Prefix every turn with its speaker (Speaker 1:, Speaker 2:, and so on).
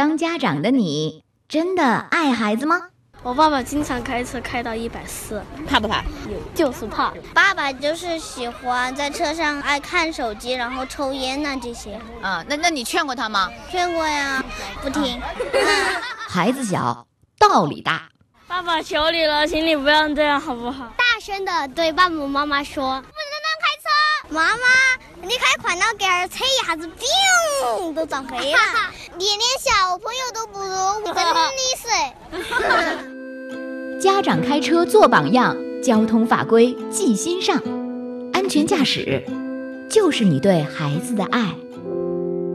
Speaker 1: 当家长的你真的爱孩子吗？
Speaker 2: 我爸爸经常开车开到140，
Speaker 3: 怕不怕？
Speaker 2: 就是怕。
Speaker 4: 爸爸就是喜欢在车上爱看手机，然后抽烟呐这些。
Speaker 3: 那你劝过他吗？
Speaker 4: 劝过呀，不听。
Speaker 1: 孩子小，道理大。
Speaker 2: 爸爸求你了，请你不要这样好不好？
Speaker 4: 大声的对爸爸妈妈说，不能乱开车。妈妈，你开快点给儿车一下子，biu都撞飞了。你连小朋友都不如，真的是。
Speaker 1: 家长开车做榜样，交通法规记心上，安全驾驶就是你对孩子的爱。